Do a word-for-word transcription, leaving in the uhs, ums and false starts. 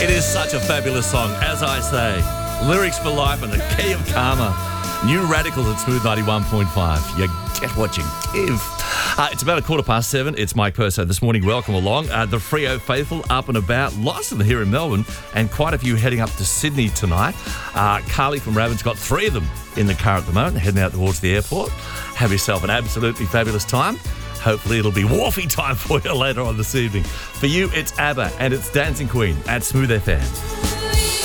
It is such a fabulous song, as I say. Lyrics for life and the key of karma. New Radicals at Smooth ninety-one point five. You get what you give. Uh, it's about a quarter past seven. It's Mike Purso this morning. Welcome along. Uh, the Freo faithful up and about. Lots of them here in Melbourne and quite a few heading up to Sydney tonight. Uh, Carly from Raven's got three of them in the car at the moment, heading out towards the airport. Have yourself an absolutely fabulous time. Hopefully it'll be wharfy time for you later on this evening. For you, it's ABBA and it's Dancing Queen at Smooth F M.